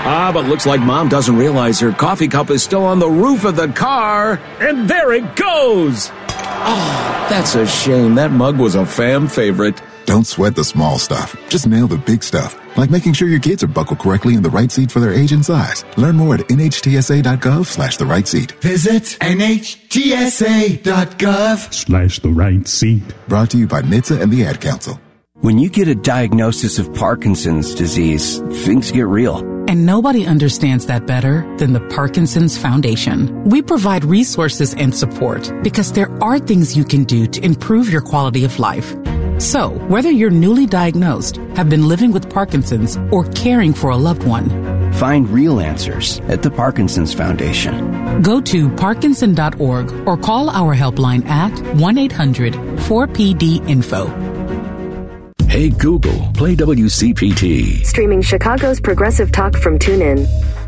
But looks like Mom doesn't realize her coffee cup is still on the roof of the car. And there it goes. Oh, that's a shame. That mug was a fan favorite. Don't sweat the small stuff. Just nail the big stuff, like making sure your kids are buckled correctly in the right seat for their age and size. Learn more at nhtsa.gov/the right seat. Visit nhtsa.gov/the right seat. Brought to you by NHTSA and the Ad Council. When you get a diagnosis of Parkinson's disease, things get real. And nobody understands that better than the Parkinson's Foundation. We provide resources and support because there are things you can do to improve your quality of life. So, whether you're newly diagnosed, have been living with Parkinson's, or caring for a loved one, find real answers at the Parkinson's Foundation. Go to parkinson.org or call our helpline at 1-800-4PD-INFO. Hey Google, play WCPT. Streaming Chicago's progressive talk from TuneIn.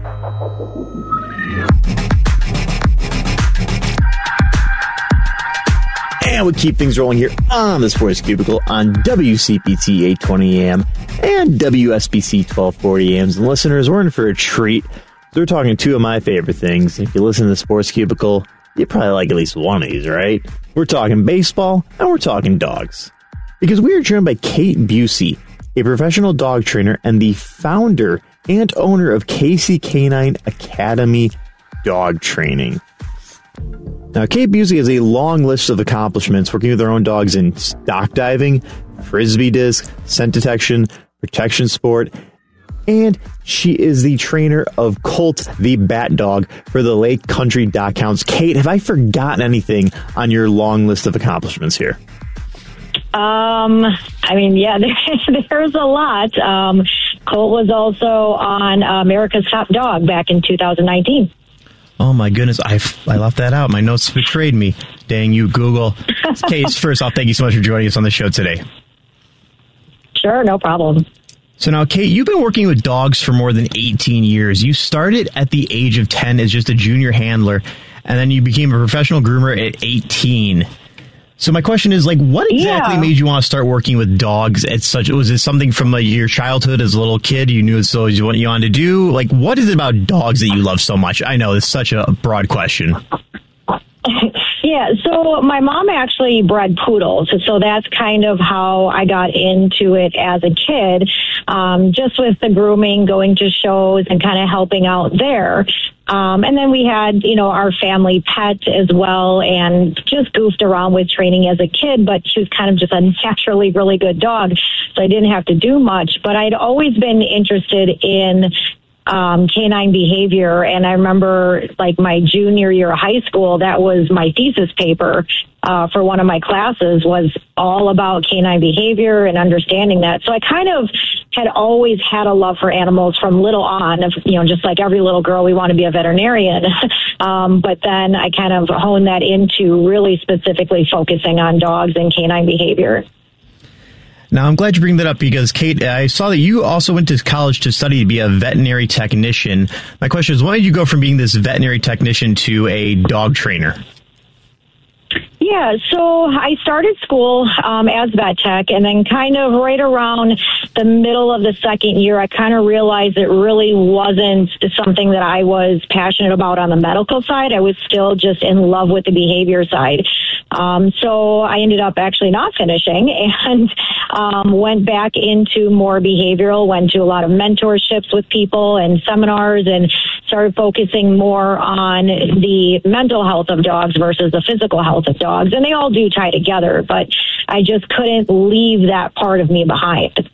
And we keep things rolling here on the Sports Cubicle on WCPT 820 AM and WSBC 1240 AMs. And listeners, we're in for a treat. We're talking two of my favorite things. If you listen to the Sports Cubicle, you probably like at least one of these, right? We're talking baseball and we're talking dogs. Because we are joined by Kate Busey, a professional dog trainer and the founder and owner of KC Canine Academy Dog Training. Now, Kate Busey has a long list of accomplishments working with her own dogs in stock diving, frisbee disc, scent detection, protection sport, and she is the trainer of Colt, the bat dog, for the Lake Country Dachshunds. Kate, have I forgotten anything on your long list of accomplishments here? Yeah, there's a lot. Colt was also on America's Top Dog back in 2019. Oh, my goodness. I left that out. My notes betrayed me. Dang you, Google. Kate, first off, thank you so much for joining us on the show today. Sure, no problem. So now, Kate, you've been working with dogs for more than 18 years. You started at the age of 10 as just a junior handler, and then you became a professional groomer at 18. So my question is, what exactly made you want to start working with dogs at such? Was it something from your childhood as a little kid? You knew it's always what you wanted to do? What is it about dogs that you love so much? I know it's such a broad question. Yeah, so my mom actually bred poodles, so that's kind of how I got into it as a kid, just with the grooming, going to shows and kind of helping out there. And then we had, our family pet as well, and just goofed around with training as a kid, but she was kind of just a naturally really good dog, so I didn't have to do much. But I'd always been interested in canine behavior, and I remember my junior year of high school, that was my thesis paper for one of my classes, was all about canine behavior and understanding that. So I kind of had always had a love for animals from little on. Just like every little girl, we want to be a veterinarian. But then I kind of honed that into really specifically focusing on dogs and canine behavior. Now, I'm glad you bring that up because, Kate, I saw that you also went to college to study to be a veterinary technician. My question is, why did you go from being this veterinary technician to a dog trainer? Yeah, so I started school as vet tech, and then kind of right around the middle of the second year, I kind of realized it really wasn't something that I was passionate about on the medical side. I was still just in love with the behavior side. So I ended up actually not finishing and went back into more behavioral, went to a lot of mentorships with people and seminars, and started focusing more on the mental health of dogs versus the physical health of dogs. And they all do tie together, but I just couldn't leave that part of me behind.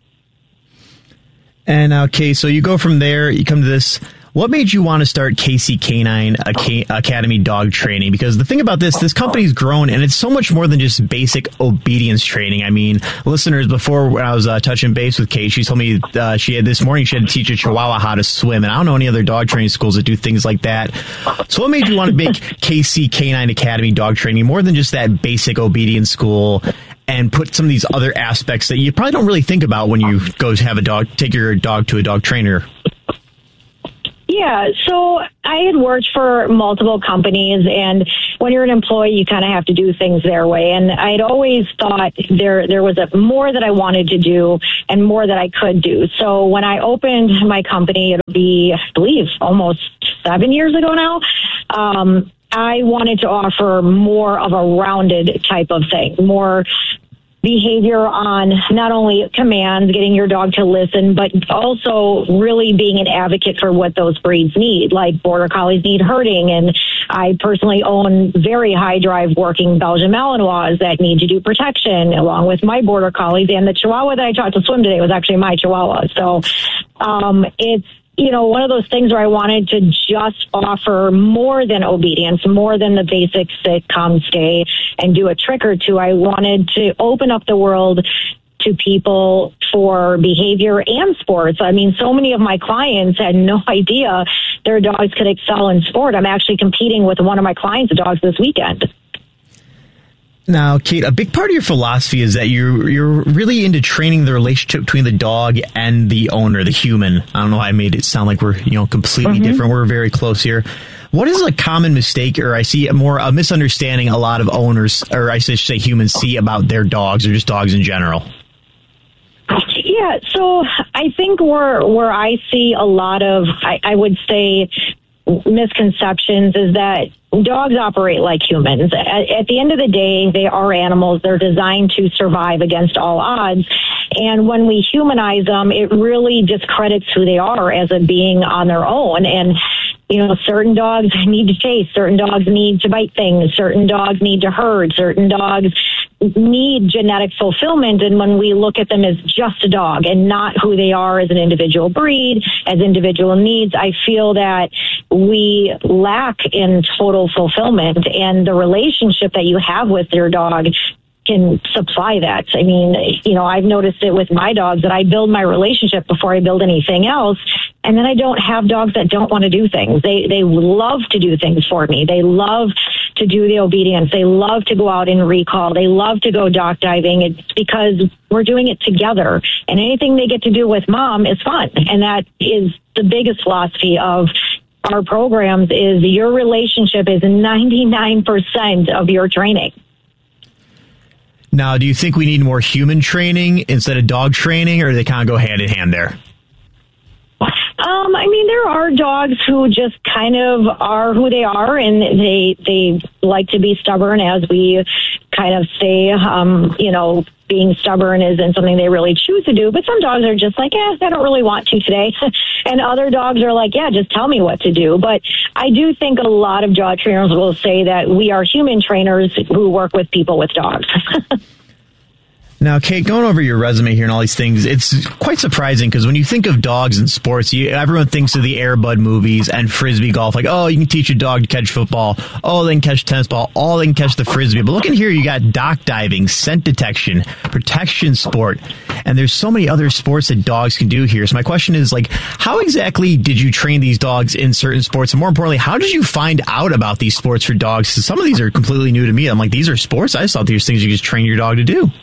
And okay, so you go from there, you come to this. What made you want to start KC Canine Academy Dog Training? Because the thing about this company's grown, and it's so much more than just basic obedience training. I mean, listeners, before when I was touching base with Kate, she told me this morning she had to teach a Chihuahua how to swim, and I don't know any other dog training schools that do things like that. So what made you want to make KC Canine Academy Dog Training more than just that basic obedience school, and put some of these other aspects that you probably don't really think about when you go to have a dog, take your dog to a dog trainer? Yeah, so I had worked for multiple companies, and when you're an employee, you kind of have to do things their way. And I'd always thought there was more that I wanted to do and more that I could do. So when I opened my company, it'll be, I believe, almost 7 years ago now, I wanted to offer more of a rounded type of thing, more behavior on not only commands, getting your dog to listen, but also really being an advocate for what those breeds need. Like Border Collies need herding, and I personally own very high drive working Belgian Malinois that need to do protection, along with my Border Collies. And the Chihuahua that I taught to swim today was actually my Chihuahua. So it's, one of those things where I wanted to just offer more than obedience, more than the basic sit, come, stay, and do a trick or two. I wanted to open up the world to people for behavior and sports. I mean, so many of my clients had no idea their dogs could excel in sport. I'm actually competing with one of my clients' dogs this weekend. Now, Kate, a big part of your philosophy is that you're really into training the relationship between the dog and the owner, the human. I don't know how I made it sound like we're completely different. We're very close here. What is a common mistake, or I see a misunderstanding a lot of owners, or I should say humans, see about their dogs or just dogs in general? Yeah, so I think where I see a lot of, I would say, misconceptions is that dogs operate like humans. At the end of the day, they are animals. They're designed to survive against all odds. And when we humanize them, it really discredits who they are as a being on their own. And, certain dogs need to chase. Certain dogs need to bite things. Certain dogs need to herd. Certain dogs need genetic fulfillment. And when we look at them as just a dog and not who they are as an individual breed, as individual needs, I feel that we lack in total fulfillment, and the relationship that you have with your dog can supply that. I mean, I've noticed it with my dogs that I build my relationship before I build anything else. And then I don't have dogs that don't want to do things. They love to do things for me. They love to do the obedience. They love to go out and recall. They love to go dock diving. It's because we're doing it together. And anything they get to do with mom is fun. And that is the biggest philosophy of our programs is your relationship is 99% of your training. Now, do you think we need more human training instead of dog training, or do they kind of go hand in hand there? There are dogs who just kind of are who they are, and they like to be stubborn, as we kind of say, being stubborn isn't something they really choose to do. But some dogs are just like, I don't really want to today. And other dogs are like, just tell me what to do. But I do think a lot of dog trainers will say that we are human trainers who work with people with dogs. Now, Kate, going over your resume here and all these things, it's quite surprising because when you think of dogs in sports, everyone thinks of the Air Bud movies and Frisbee golf. Like, you can teach a dog to catch football. They can catch tennis ball. They can catch the Frisbee. But look in here, you got dock diving, scent detection, protection sport. And there's so many other sports that dogs can do here. So my question is, how exactly did you train these dogs in certain sports? And more importantly, how did you find out about these sports for dogs? Because some of these are completely new to me. I'm like, these are sports? I just thought these things you just train your dog to do.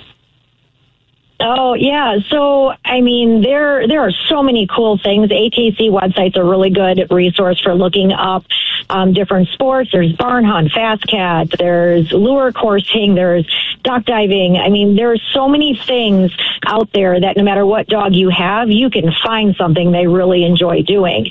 Oh, yeah. So, there are so many cool things. AKC website's a really good resource for looking up different sports. There's barn hunt, fast cat, there's lure coursing, there's dock diving. There's so many things out there that no matter what dog you have, you can find something they really enjoy doing.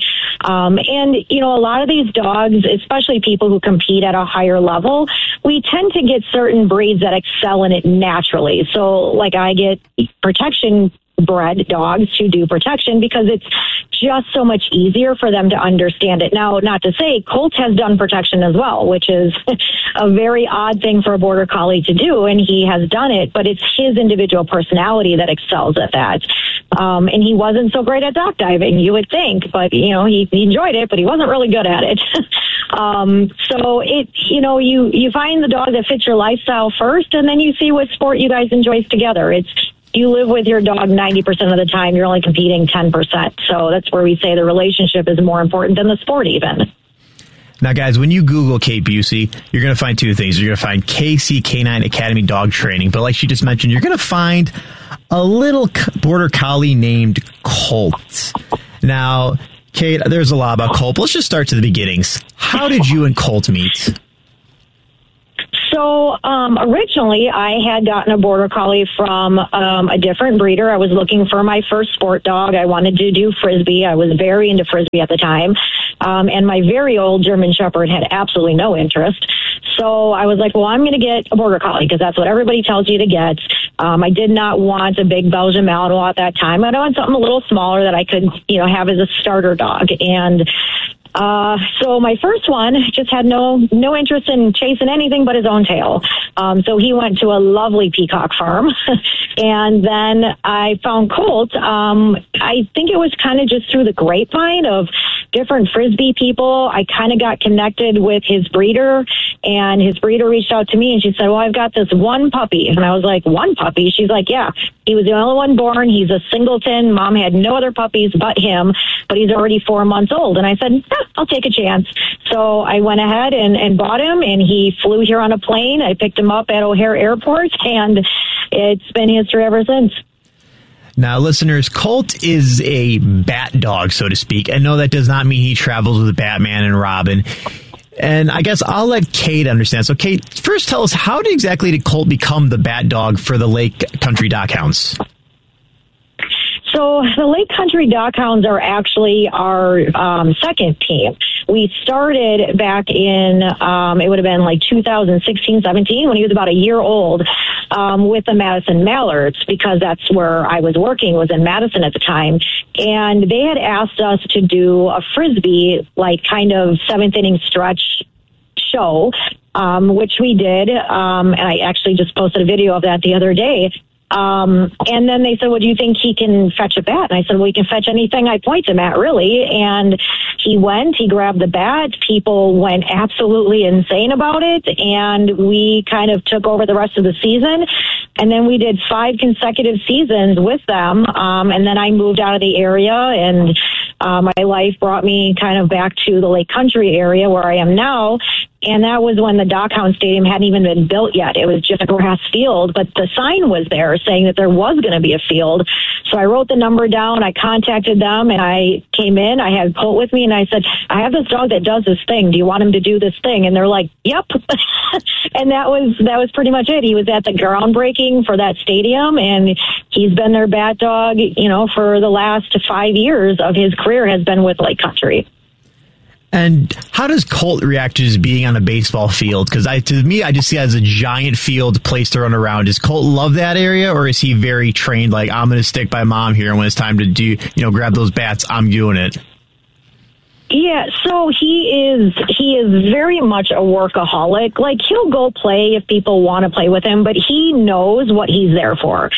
A lot of these dogs, especially people who compete at a higher level, we tend to get certain breeds that excel in it naturally. So, I get protection bred dogs who do protection because it's just so much easier for them to understand it. Now, not to say Colt has done protection as well, which is a very odd thing for a Border Collie to do, and he has done it, but it's his individual personality that excels at that. And he wasn't so great at dock diving, you would think, but, he enjoyed it, but he wasn't really good at it. So you find the dog that fits your lifestyle first, and then you see what sport you guys enjoy together. You live with your dog 90% of the time. You're only competing 10%. So that's where we say the relationship is more important than the sport even. Now, guys, when you Google Kate Busey, you're going to find two things. You're going to find KC Canine Academy Dog Training. But like she just mentioned, you're going to find a little Border Collie named Colt. Now, Kate, there's a lot about Colt. Let's just start to the beginnings. How did you and Colt meet? So originally, I had gotten a Border Collie from a different breeder. I was looking for my first sport dog. I wanted to do Frisbee. I was very into Frisbee at the time. And my very old German Shepherd had absolutely no interest. So I was like, well, I'm going to get a Border Collie because that's what everybody tells you to get. I did not want a big Belgian Malinois at that time. I wanted something a little smaller that I could, have as a starter dog. And so my first one just had no interest in chasing anything but his own tail. So he went to a lovely peacock farm. And then I found Colt. I think it was kind of just through the grapevine of different Frisbee people. I kind of got connected with his breeder, and his breeder reached out to me and she said, well, I've got this one puppy. And I was like, one puppy? She's like, yeah, he was the only one born. He's a singleton. Mom had no other puppies but him, but he's already 4 months old. And I said, I'll take a chance. So I went ahead and bought him, and he flew here on a plane. I picked him up at O'Hare Airport, and it's been history ever since. Now, listeners, Colt is a bat dog, so to speak. And no, that does not mean he travels with Batman and Robin. And I guess I'll let Kate understand. So, Kate, first tell us, how exactly did Colt become the bat dog for the Lake Country Doghounds? So the Lake Country Doghounds are actually our second team. We started back in, it would have been like 2016, 17, when he was about a year old, with the Madison Mallards, because that's where I was working, was in Madison at the time. And they had asked us to do a Frisbee, like kind of seventh inning stretch show, which we did. And I actually just posted a video of that the other day. And then they said, well, do you think he can fetch a bat? And I said, well, he can fetch anything I point him at, really. And he grabbed the bat. People went absolutely insane about it. And we kind of took over the rest of the season. And then we did 5 consecutive seasons with them. And then I moved out of the area, and my life brought me kind of back to the Lake Country area where I am now. And that was when the Doghound Stadium hadn't even been built yet. It was just a grass field, but the sign was there saying that there was going to be a field. So I wrote the number down. I contacted them, and I came in. I had Colt with me, and I said, I have this dog that does this thing. Do you want him to do this thing? And they're like, yep. And that was pretty much it. He was at the groundbreaking for that stadium, and he's been their bat dog, for the last 5 years of his career has been with Lake Country. And how does Colt react to just being on a baseball field? Because to me, I just see it as a giant field place to run around. Does Colt love that area, or is he very trained, like, I'm going to stick by mom here, and when it's time to grab those bats, I'm doing it? Yeah, so he is very much a workaholic. Like, he'll go play if people want to play with him, but he knows what he's there for.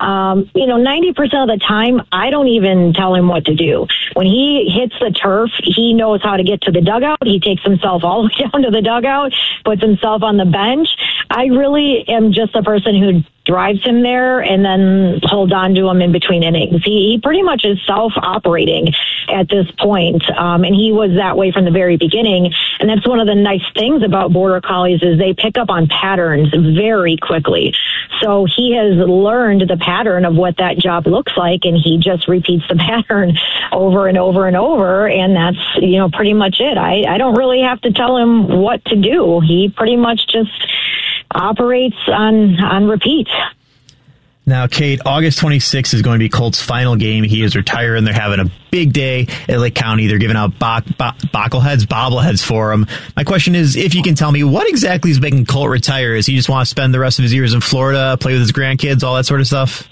90% of the time, I don't even tell him what to do. When he hits the turf, he knows how to get to the dugout. He takes himself all the way down to the dugout, puts himself on the bench. I really am just the person who drives him there and then holds on to him in between innings. He pretty much is self-operating at this point, and he was that way from the very beginning. And that's one of the nice things about Border Collies is they pick up on patterns very quickly. So he has learned the pattern of what that job looks like, and he just repeats the pattern over and over and over, and that's, pretty much it. I don't really have to tell him what to do. He pretty much just operates on repeat. Now, Kate, August 26th is going to be Colt's final game. He is retiring. They're having a big day at Lake County. They're giving out bobbleheads for him. My question is, if you can tell me, what exactly is making Colt retire? Does he just want to spend the rest of his years in Florida, play with his grandkids, all that sort of stuff?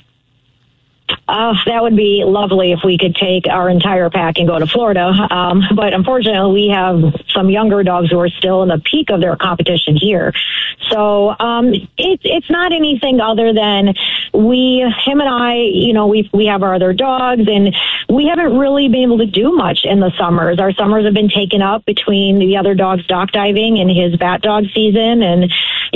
That would be lovely if we could take our entire pack and go to Florida. But unfortunately, we have some younger dogs who are still in the peak of their competition here. So it's not anything other than him and I, we have our other dogs, and we haven't really been able to do much in the summers. Our summers have been taken up between the other dogs dock diving and his bat dog season, and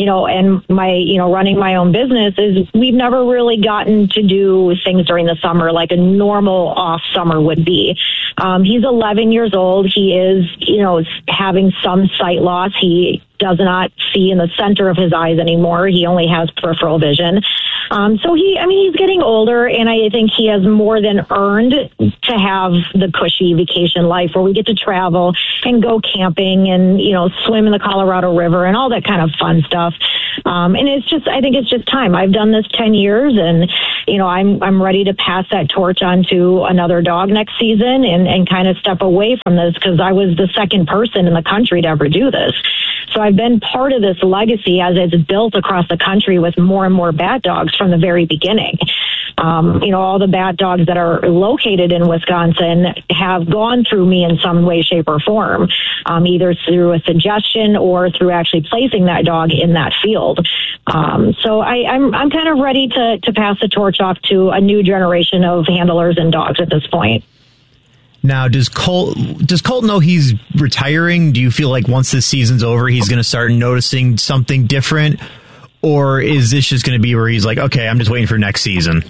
my running my own business is we've never really gotten to do things during the summer like a normal off summer would be. He's 11 years old. He is, having some sight loss. He does not see in the center of his eyes anymore. He only has peripheral vision. So he's getting older, and I think he has more than earned to have the cushy vacation life where we get to travel and go camping and, swim in the Colorado River and all that kind of fun stuff. And I think it's just time. I've done this 10 years, and, I'm ready to pass that torch on to another dog next season and kind of step away from this, because I was the second person in the country to ever do this. So I've been part of this legacy as it's built across the country with more and more bat dogs from the very beginning. All the bat dogs that are located in Wisconsin have gone through me in some way, shape, or form, either through a suggestion or through actually placing that dog in that field. So I'm kind of ready to pass the torch off to a new generation of handlers and dogs at this point. Now, does Colt know he's retiring? Do you feel like once this season's over, he's going to start noticing something different? Or is this just going to be where he's like, okay, I'm just waiting for next season?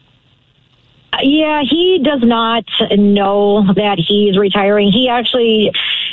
Yeah, he does not know that he's retiring. He actually,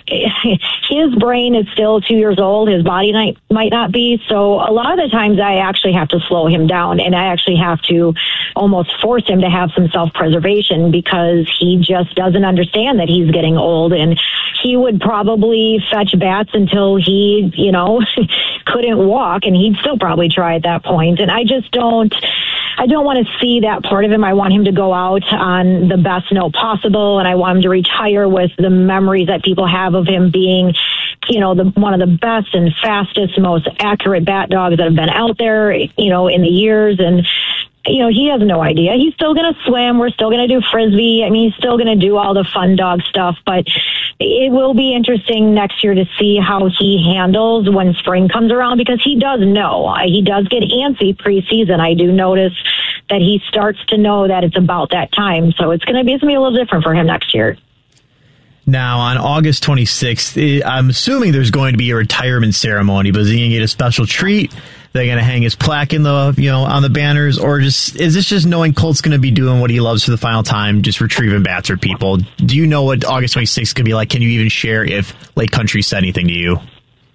his brain is still 2 years old. His body might not be. So a lot of the times I actually have to slow him down, and I actually have to almost force him to have some self-preservation, because he just doesn't understand that he's getting old. And he would probably fetch bats until he, couldn't walk, and he'd still probably try at that point. And I don't want to see that part of him. I want him to go out on the best note possible, and I want him to retire with the memories that people have of him being, one of the best and fastest, most accurate bat dogs that have been out there, in the years. And, he has no idea. He's still going to swim. We're still going to do Frisbee. He's still going to do all the fun dog stuff, but it will be interesting next year to see how he handles when spring comes around, because he does know. He does get antsy preseason. I do notice that he starts to know that it's about that time. So it's going to be a little different for him next year. Now, on August 26th, I'm assuming there's going to be a retirement ceremony, but is he going to get a special treat? They're going to hang his plaque in the, on the banners, or is this just knowing Colt's going to be doing what he loves for the final time, just retrieving bats for people? Do you know what August 26th could be like? Can you even share if Lake Country said anything to you?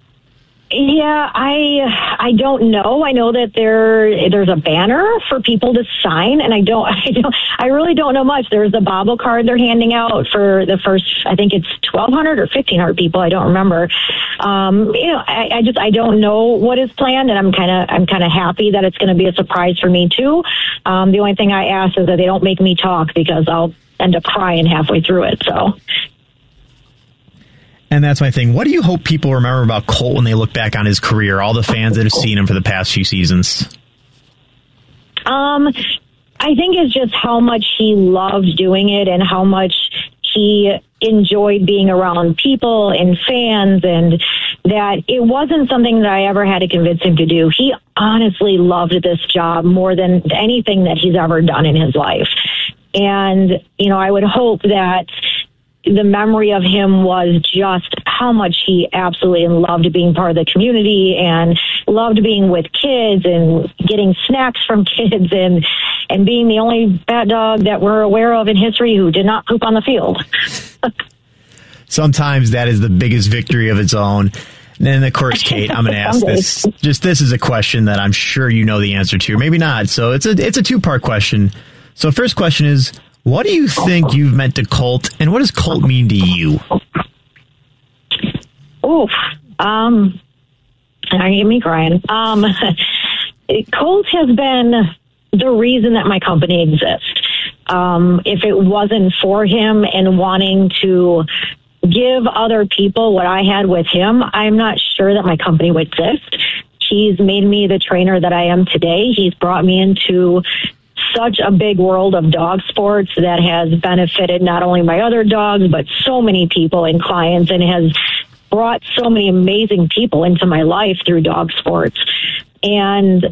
Yeah, I don't know. I know that there's a banner for people to sign, and I really don't know much. There's a bobble card they're handing out for the first, I think it's 1,200 or 1,500 people. I don't remember. I don't know what is planned, and I'm kind of happy that it's going to be a surprise for me too. The only thing I ask is that they don't make me talk, because I'll end up crying halfway through it. So. And that's my thing. What do you hope people remember about Colt when they look back on his career, all the fans that have seen him for the past few seasons? I think it's just how much he loved doing it, and how much he enjoyed being around people and fans, and that it wasn't something that I ever had to convince him to do. He honestly loved this job more than anything that he's ever done in his life. And, I would hope that the memory of him was just how much he absolutely loved being part of the community, and loved being with kids and getting snacks from kids, and being the only bat dog that we're aware of in history who did not poop on the field. Sometimes that is the biggest victory of its own. And then, of course, Kate, I'm going to ask this. This is a question that I'm sure you know the answer to, or maybe not. So it's a two-part question. So first question is, what do you think you've meant to Colt, and what does Colt mean to you? Oof. Get me crying. Colt has been the reason that my company exists. If it wasn't for him and wanting to give other people what I had with him, I'm not sure that my company would exist. He's made me the trainer that I am today. He's brought me into such a big world of dog sports that has benefited not only my other dogs, but so many people and clients, and has brought so many amazing people into my life through dog sports. And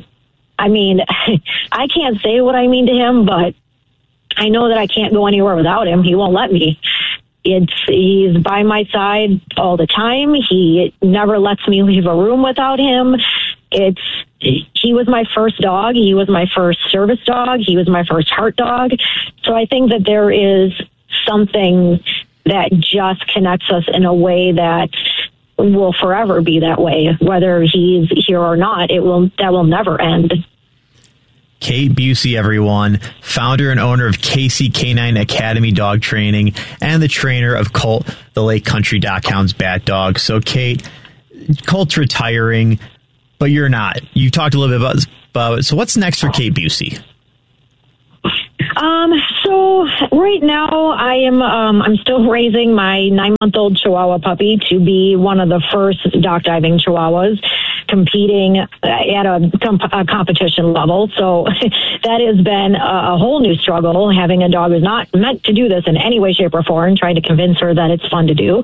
I can't say what I mean to him, but I know that I can't go anywhere without him. He won't let me. He's by my side all the time. He never lets me leave a room without him. He was my first dog. He was my first service dog. He was my first heart dog. So I think that there is something that just connects us in a way that will forever be that way. Whether he's here or not, that will never end. Kate Busey, everyone, founder and owner of Casey Canine Academy Dog Training and the trainer of Colt, the Lake Country Dachshunds Bat Dog. So, Kate, Colt's retiring, but you're not. You talked a little bit about it. So what's next for Kate Busey? So right now I'm still raising my 9-month-old Chihuahua puppy to be one of the first dock diving Chihuahuas competing at a competition level. So that has been a whole new struggle, having a dog who's not meant to do this in any way, shape, or form, trying to convince her that it's fun to do.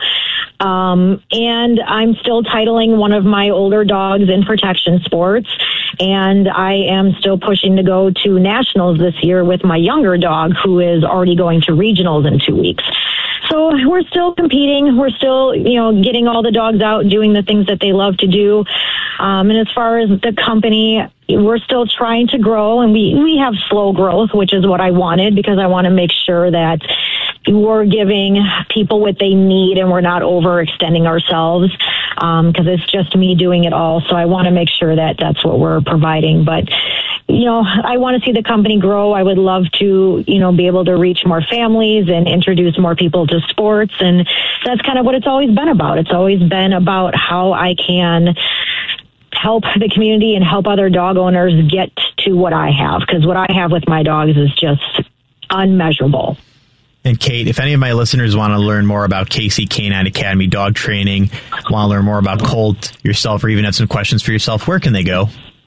And I'm still titling one of my older dogs in protection sports. And I am still pushing to go to nationals this year with my younger dog, who is already going to regionals in 2 weeks. So we're still competing. We're still, getting all the dogs out, doing the things that they love to do. And as far as the company, we're still trying to grow, and we have slow growth, which is what I wanted, because I want to make sure that we're giving people what they need and we're not overextending ourselves, because it's just me doing it all. So I want to make sure that that's what we're providing. But, I want to see the company grow. I would love to, be able to reach more families and introduce more people to sports. And that's kind of what it's always been about. It's always been about how I can help the community and help other dog owners get to what I have, because what I have with my dogs is just unmeasurable. And Kate, if any of my listeners want to learn more about Casey Canine Academy Dog Training, want to learn more about Colt, yourself, or even have some questions for yourself, where can they go?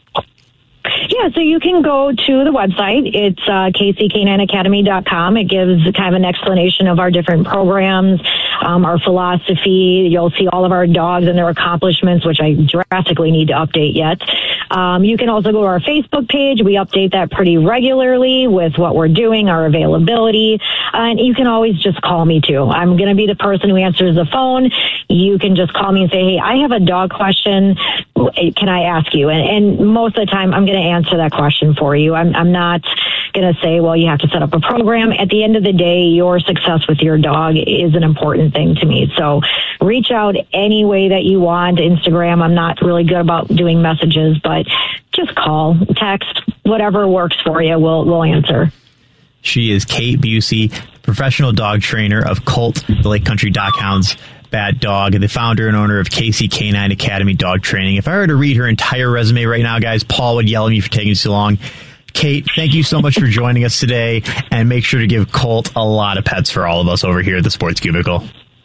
Yeah, so you can go to the website. It's CaseyCanineAcademy.com. It gives kind of an explanation of our different programs, our philosophy. You'll see all of our dogs and their accomplishments, which I drastically need to update yet. You can also go to our Facebook page. We update that pretty regularly with what we're doing, our availability. And you can always just call me, too. I'm going to be the person who answers the phone. You can just call me and say, hey, I have a dog question. Can I ask you? And most of the time, I'm going to answer that question for you. I'm not going to say, well, you have to set up a program. At the end of the day, your success with your dog is an important thing to me. So reach out any way that you want. Instagram, I'm not really good about doing messages, but just call, text, whatever works for you, we'll answer. She is Kate Busey, professional dog trainer of Colt, the Lake Country Dachshunds Bat Dog, and the founder and owner of Casey Canine Academy Dog Training. If I were to read her entire resume right now, guys, Paul would yell at me for taking so long. Kate, thank you so much for joining us today, and make sure to give Colt a lot of pets for all of us over here at the Sports Cubicle.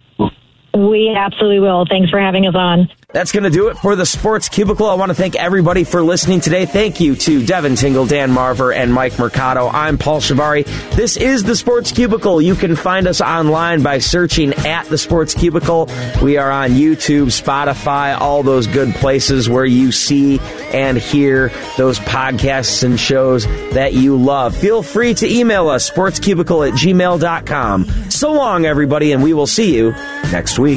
We absolutely will. Thanks for having us on. That's going to do it for the Sports Cubicle. I want to thank everybody for listening today. Thank you to Devin Tingle, Dan Marver, and Mike Mercado. I'm Paul Shivari. This is the Sports Cubicle. You can find us online by searching at the Sports Cubicle. We are on YouTube, Spotify, all those good places where you see and hear those podcasts and shows that you love. Feel free to email us, sportscubicle@gmail.com. So long, everybody, and we will see you next week.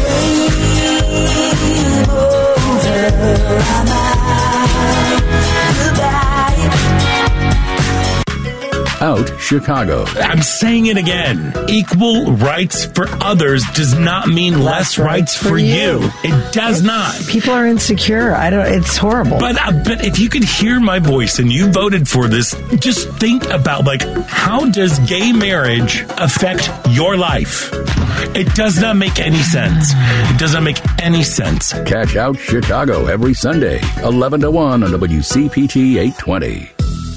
Out Chicago. I'm saying it again. Equal rights for others does not mean less rights for you. It does not. People are insecure. It's horrible. But if you could hear my voice and you voted for this, just think about how does gay marriage affect your life? It does not make any sense. It does not make any sense. Catch Out Chicago every Sunday, 11 to 1 on WCPT 820.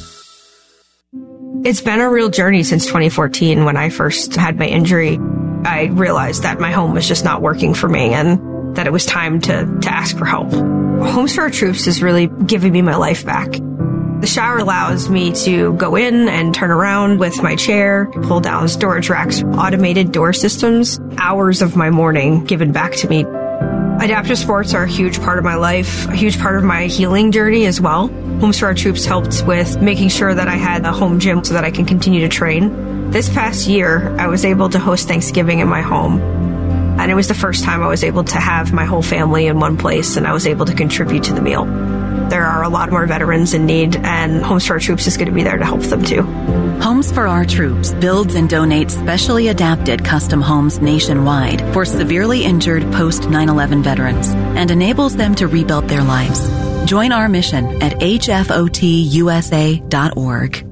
It's been a real journey since 2014 when I first had my injury. I realized that my home was just not working for me and that it was time to ask for help. Homes for Our Troops is really giving me my life back. The shower allows me to go in and turn around with my chair, pull down storage racks, automated door systems, hours of my morning given back to me. Adaptive sports are a huge part of my life, a huge part of my healing journey as well. Homes for Our Troops helped with making sure that I had a home gym so that I can continue to train. This past year, I was able to host Thanksgiving in my home. And it was the first time I was able to have my whole family in one place and I was able to contribute to the meal. There are a lot more veterans in need, and Homes for Our Troops is going to be there to help them too. Homes for Our Troops builds and donates specially adapted custom homes nationwide for severely injured post 9/11 veterans and enables them to rebuild their lives. Join our mission at hfotusa.org.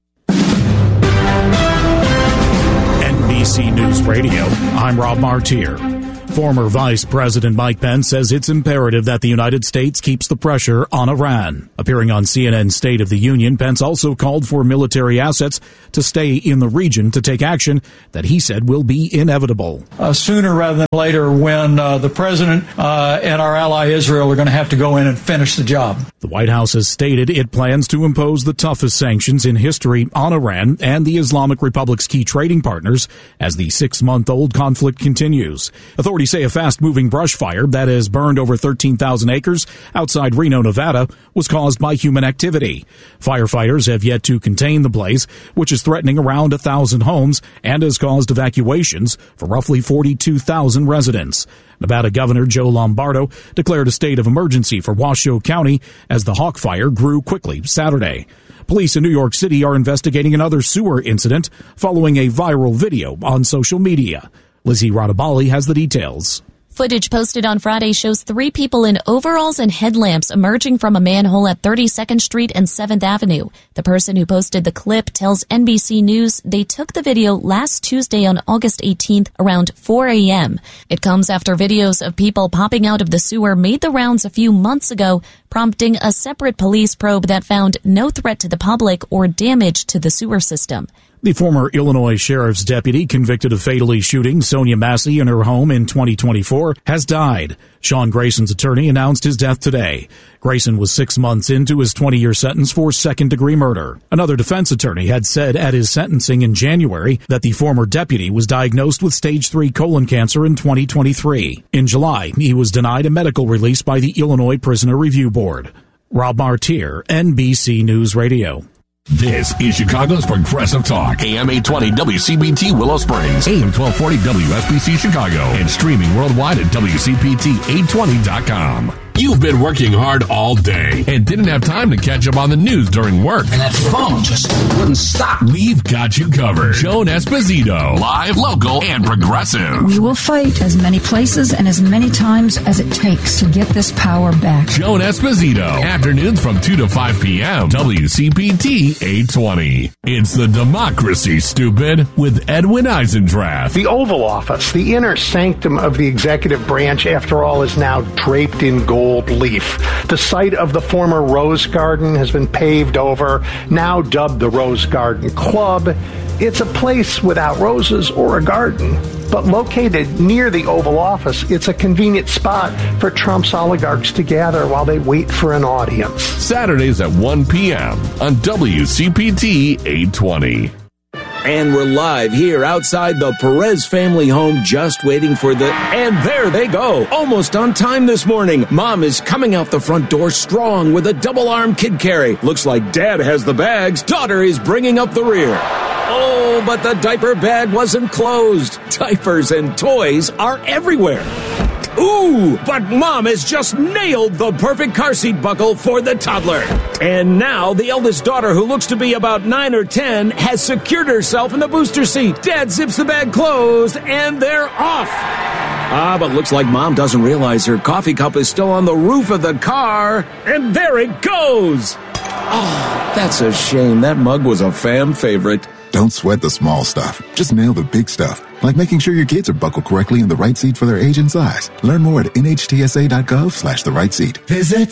NBC News Radio, I'm Rob Martier. Former Vice President Mike Pence says it's imperative that the United States keeps the pressure on Iran. Appearing on CNN's State of the Union, Pence also called for military assets to stay in the region to take action that he said will be inevitable. Sooner rather than later, when the president and our ally Israel are going to have to go in and finish the job. The White House has stated it plans to impose the toughest sanctions in history on Iran and the Islamic Republic's key trading partners as the 6-month-old conflict continues. Authorities say a fast-moving brush fire that has burned over 13,000 acres outside Reno, Nevada, was caused by human activity. Firefighters have yet to contain the blaze, which is threatening around 1,000 homes and has caused evacuations for roughly 42,000 residents. Nevada Governor Joe Lombardo declared a state of emergency for Washoe County as the Hawk Fire grew quickly Saturday. Police in New York City are investigating another sewer incident following a viral video on social media. Lizzie Radabali has the details. Footage posted on Friday shows 3 people in overalls and headlamps emerging from a manhole at 32nd Street and 7th Avenue. The person who posted the clip tells NBC News they took the video last Tuesday on August 18th around 4 a.m. It comes after videos of people popping out of the sewer made the rounds a few months ago, prompting a separate police probe that found no threat to the public or damage to the sewer system. The former Illinois sheriff's deputy convicted of fatally shooting Sonia Massey in her home in 2024 has died. Sean Grayson's attorney announced his death today. Grayson was 6 months into his 20-year sentence for second-degree murder. Another defense attorney had said at his sentencing in January that the former deputy was diagnosed with stage 3 colon cancer in 2023. In July, he was denied a medical release by the Illinois Prisoner Review Board. Rob Martier, NBC News Radio. This is Chicago's Progressive Talk. AM 820 WCPT Willow Springs. AM 1240 WSBC Chicago. And streaming worldwide at WCPT820.com. You've been working hard all day and didn't have time to catch up on the news during work. And that phone just wouldn't stop. We've got you covered. Joan Esposito. Live, local, and progressive. We will fight as many places and as many times as it takes to get this power back. Joan Esposito. Afternoons from 2 to 5 p.m. WCPT 820. It's the democracy, stupid, with Edwin Eisendrath. The Oval Office, the inner sanctum of the executive branch, after all, is now draped in gold leaf. The site of the former Rose Garden has been paved over, now dubbed the Rose Garden Club. It's a place without roses or a garden, but located near the Oval Office, it's a convenient spot for Trump's oligarchs to gather while they wait for an audience. Saturdays at 1 p.m. on WCPT 820. And we're live here outside the Perez family home, just waiting for and there they go. Almost on time this morning. Mom is coming out the front door strong with a double-arm kid carry. Looks like Dad has the bags. Daughter is bringing up the rear. Oh, but the diaper bag wasn't closed. Diapers and toys are everywhere. Ooh, but Mom has just nailed the perfect car seat buckle for the toddler. And now the eldest daughter, who looks to be about 9 or 10, has secured herself in the booster seat. Dad zips the bag closed, and they're off. But looks like Mom doesn't realize her coffee cup is still on the roof of the car. And there it goes. Oh, that's a shame. That mug was a fan favorite. Don't sweat the small stuff. Just nail the big stuff, like making sure your kids are buckled correctly in the right seat for their age and size. Learn more at NHTSA.gov/the right seat. Visit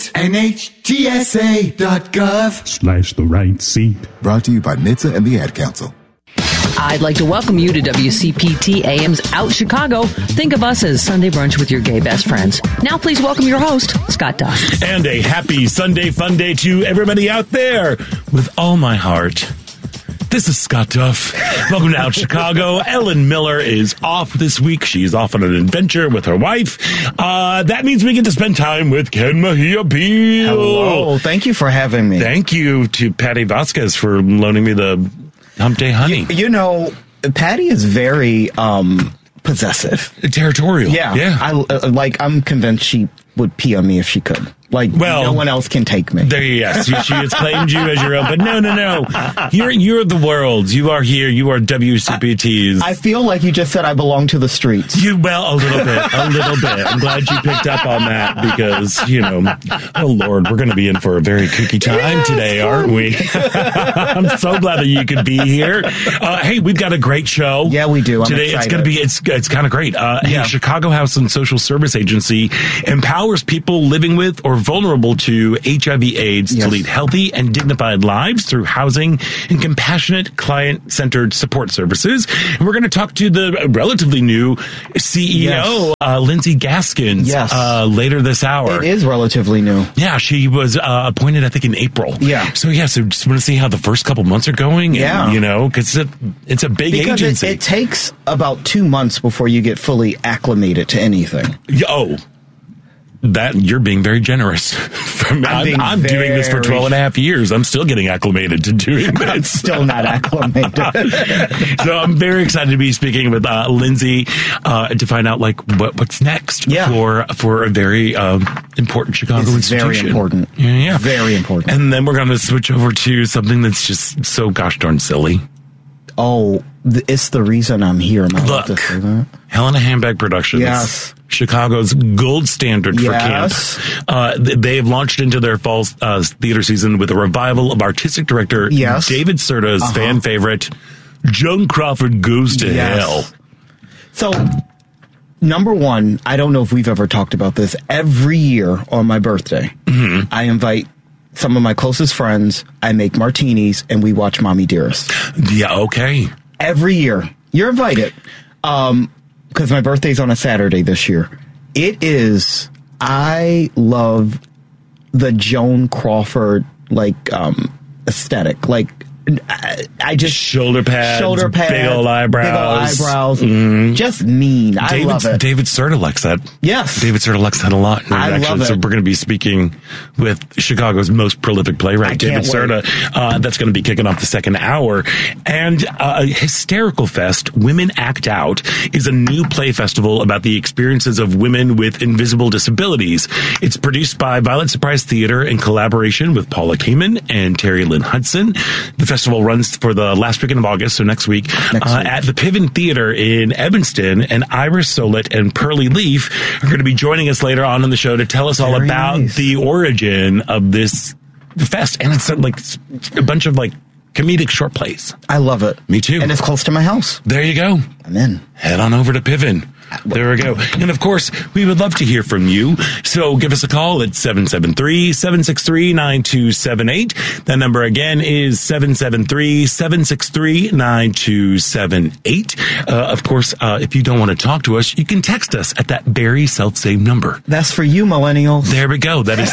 NHTSA.gov/the right seat. Brought to you by NHTSA and the Ad Council. I'd like to welcome you to WCPT AM's Out Chicago. Think of us as Sunday brunch with your gay best friends. Now please welcome your host, Scott Duff. And a happy Sunday fun day to everybody out there. With all my heart, this is Scott Duff. Welcome to Out Chicago. Ellen Miller is off this week. She's off on an adventure with her wife. That means we get to spend time with Ken Mejia Beal. Hello. Thank you for having me. Thank you to Patty Vasquez for loaning me the Hump Day Honey. You know, Patty is very possessive. Territorial. Yeah. I'm convinced she would pee on me if she could. Like, no one else can take me. Yes, she has claimed you as your own, but no. You're the world's. You are here. You are WCPT's. I feel like you just said I belong to the streets. A little bit. I'm glad you picked up on that because, oh Lord, we're going to be in for a very kooky time today, aren't we? I'm so glad that you could be here. Hey, we've got a great show. Yeah, we do. Today excited. It's going to be, it's kind of great. Hey, Chicago House and Social Service Agency empowers people living with or vulnerable to HIV/AIDS to lead healthy and dignified lives through housing and compassionate client-centered support services. And we're going to talk to the relatively new CEO, Lindsay Gaskins, later this hour. It is relatively new. Yeah, she was appointed, I think, in April. Yeah. So just want to see how the first couple months are going. And, because it's a big agency. It takes about 2 months before you get fully acclimated to anything. That you're being very generous. I'm doing this for 12 and a half years. I'm still getting acclimated to doing this. I'm still not acclimated. So I'm very excited to be speaking with Lindsay to find out what's next for a very important Chicago institution. Very important. Yeah. Very important. And then we're going to switch over to something that's just so gosh darn silly. Oh, it's the reason I'm here. Look, Helena Handbag Productions, Chicago's gold standard for camps. They have launched into their fall theater season with a revival of artistic director David Serta's fan favorite, Joan Crawford Goes to Hell. So, number one, I don't know if we've ever talked about this. Every year on my birthday, I invite some of my closest friends, I make martinis, and we watch Mommy Dearest. Yeah, okay. Every year. You're invited. Because my birthday's on a Saturday this year. I love the Joan Crawford, aesthetic. I just shoulder pads, big old eyebrows, just mean. I love it. David Serta likes that. Yes, David Serta likes that a lot. I love it. So we're going to be speaking with Chicago's most prolific playwright, David Serta. That's going to be kicking off the second hour. And Hysterical Fest, Women Act Out, is a new play festival about the experiences of women with invisible disabilities. It's produced by Violet Surprise Theater in collaboration with Paula Kamen and Terry Lynn Hudson. The festival runs for the last weekend of August, so next week. At the Piven Theater in Evanston, and Iris Solet and Pearly Leaf are going to be joining us later on in the show to tell us all about the origin of this fest. And it's a bunch of comedic short plays. I love it. Me too. And it's close to my house. There you go. I'm in. Head on over to Piven. There we go. And of course, we would love to hear from you. So give us a call at 773-763-9278. That number again is 773-763-9278. Of course, if you don't want to talk to us, you can text us at that very self-same number. That's for you, millennials. There we go. That is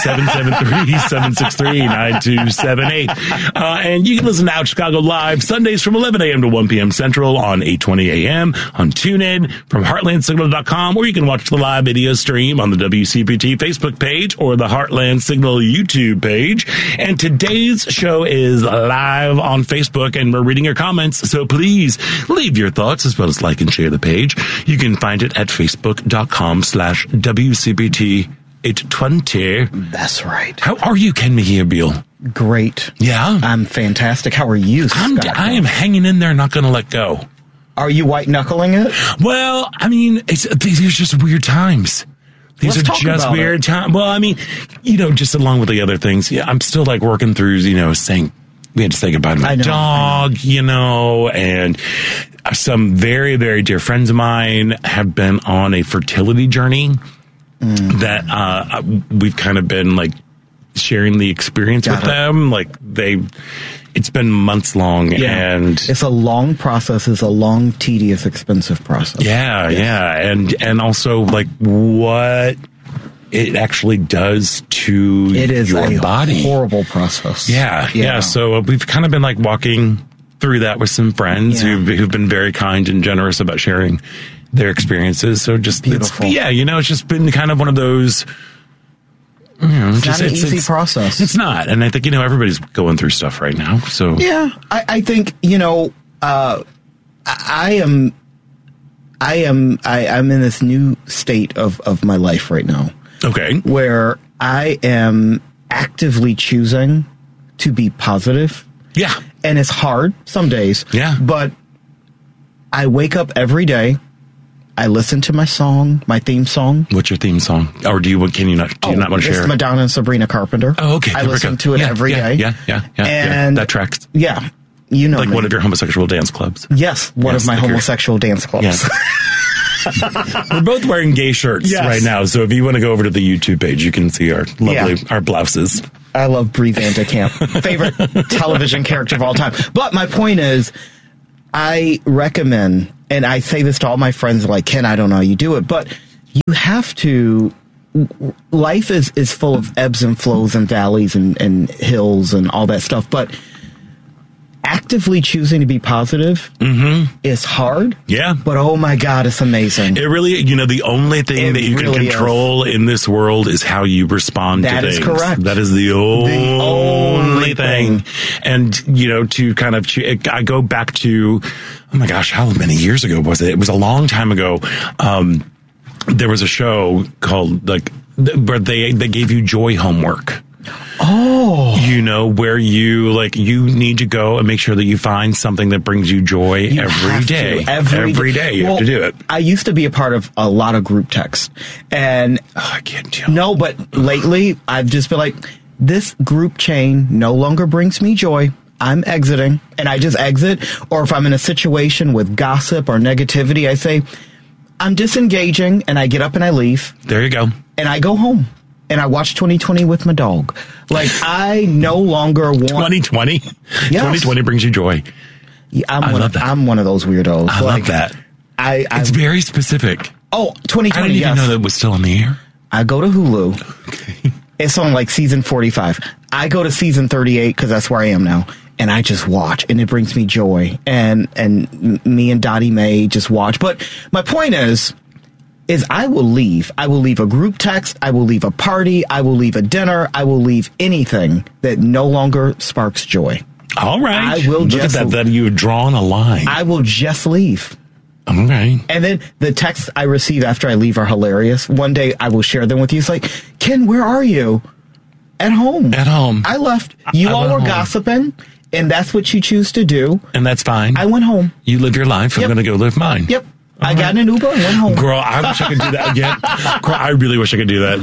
773-763-9278. And you can listen to Out Chicago Live Sundays from 11 a.m. to 1 p.m. Central on 820 a.m. on TuneIn from HeartlandSignal.com, or you can watch the live video stream on the WCPT Facebook page or the Heartland Signal YouTube page. And today's show is live on Facebook, and we're reading your comments, so please leave your thoughts as well as like and share the page. You can find it at Facebook.com/WCPT820. That's right. How are you, Ken Mejia-Beal? Great. Yeah? I'm fantastic. How are you, Scott? I am hanging in there, not going to let go. Are you white-knuckling it? Well, I mean, these are just weird times. These are just weird times. Well, I mean, just along with the other things, I'm still working through, saying we had to say goodbye to my dog, and some very, very dear friends of mine have been on a fertility journey that we've kind of been sharing the experience with them. It's been months long, and it's a long process. It's a long, tedious, expensive process. Yeah, and also what it actually does to your body. Horrible process. Yeah. So we've kind of been walking through that with some friends who've been very kind and generous about sharing their experiences. So just beautiful. It's just been kind of one of those. It's not an easy process. It's not. And I think, everybody's going through stuff right now. So yeah, I think, I'm in this new state of my life right now. Okay. Where I am actively choosing to be positive. Yeah. And it's hard some days. Yeah. But I wake up every day. I listen to my song, my theme song. What's your theme song? Or do you not want to share? It's Madonna and Sabrina Carpenter. Oh, okay. I listen to it every day. Yeah. And that tracks. Yeah. You know, like one of your homosexual dance clubs. Yes, one of my homosexual dance clubs. Yes. We're both wearing gay shirts right now, so if you want to go over to the YouTube page, you can see our lovely our blouses. I love Brie Van de Kamp, favorite television character of all time. But my point is, I recommend, and I say this to all my friends, like, Ken, I don't know how you do it, but you have to. Life is full of ebbs and flows and valleys and hills and all that stuff, but actively choosing to be positive is hard. Yeah. But oh my God, it's amazing. It really, the only thing that you can control in this world is how you respond to things. That is correct. That is the only thing. And, to kind of, I go back to, oh my gosh, how many years ago was it? It was a long time ago. There was a show called, where they gave you joy homework. Oh, where you need to go and make sure that you find something that brings you joy every day. Every day you have to do it. I used to be a part of a lot of group text, and I can't deal. No, but lately I've just been like, this group chain no longer brings me joy. I'm exiting, and I just exit. Or if I'm in a situation with gossip or negativity, I say, I'm disengaging, and I get up and I leave. There you go. And I go home. And I watch 2020 with my dog. Like, I no longer want... 2020? Yes. 2020 brings you joy. Yeah, I'm one of those weirdos. I love that. It's very specific. Oh, 2020, I didn't even know that was still on the air. I go to Hulu. Okay. It's on season 45. I go to season 38 because that's where I am now. And I just watch, and it brings me joy. And me and Dottie Mae just watch. But my point is I will leave. I will leave a group text. I will leave a party. I will leave a dinner. I will leave anything that no longer sparks joy. All right. I will Look at that you've drawn a line. I will just leave. Okay. And then the texts I receive after I leave are hilarious. One day I will share them with you. It's like, Ken, where are you? At home. At home. I left. You all were gossiping, and that's what you choose to do. And that's fine. I went home. You live your life. I'm going to go live mine. Yep. I got in an Uber and went home. Girl, I wish I could do that again. Girl, I really wish I could do that.